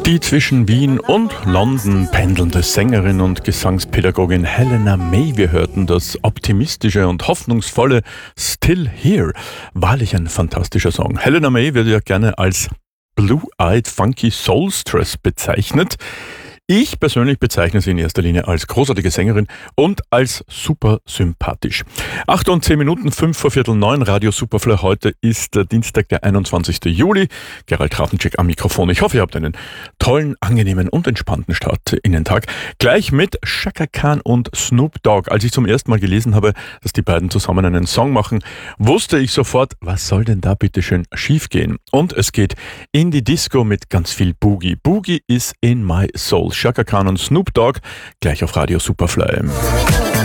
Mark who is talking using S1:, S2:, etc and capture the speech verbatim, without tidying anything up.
S1: Die zwischen Wien und London pendelnde Sängerin und Gesangspädagogin Helena May. Wir hörten das optimistische und hoffnungsvolle Still Here. Wahrlich ein fantastischer Song. Helena May wird ja gerne als Blue-Eyed Funky Soulstress bezeichnet. Ich persönlich bezeichne sie in erster Linie als großartige Sängerin und als super sympathisch. Acht und zehn Minuten, fünf vor Viertel neun, Radio Superfly. Heute ist der Dienstag, der einundzwanzigsten Juli. Gerald Trafenczyk am Mikrofon. Ich hoffe, ihr habt einen tollen, angenehmen und entspannten Start in den Tag. Gleich mit Chaka Khan und Snoop Dogg. Als ich zum ersten Mal gelesen habe, dass die beiden zusammen einen Song machen, wusste ich sofort, was soll denn da bitte schön schiefgehen? Und es geht in die Disco mit ganz viel Boogie. Boogie is in my soul. Chaka Khan und Snoop Dogg, gleich auf Radio Superfly.